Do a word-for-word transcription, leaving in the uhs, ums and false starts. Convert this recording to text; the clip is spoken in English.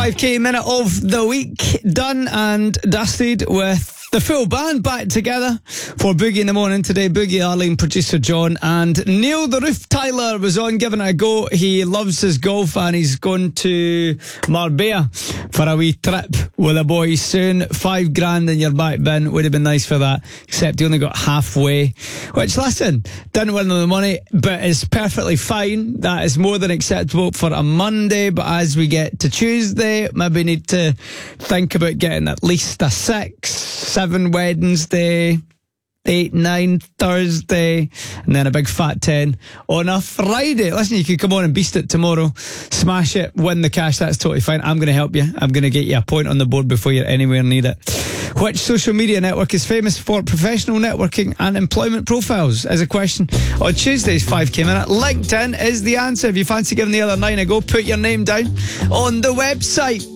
five K minute of the week done and dusted with the full band back together for Boogie in the Morning today. Boogie, Arlene, producer John, and Neil the Roof Tyler was on giving it a go. He loves his golf and he's going to Marbella for a wee trip with the boys soon. Five grand in your back bin would have been nice for that, except he only got halfway, which, listen, didn't win the money, but is perfectly fine. That is more than acceptable for a Monday, but as we get to Tuesday, maybe need to think about getting at least a six, seven Wednesday, eight, nine Thursday, and then a big fat ten on a Friday. Listen, you could come on and beast it tomorrow, smash it, win the cash. That's totally fine. I'm going to help you. I'm going to get you a point on the board before you're anywhere near it. Which social media network is famous for professional networking and employment profiles? Is a question on Tuesday's five K Minute. LinkedIn is the answer. If you fancy giving the other nine a go, put your name down on the website.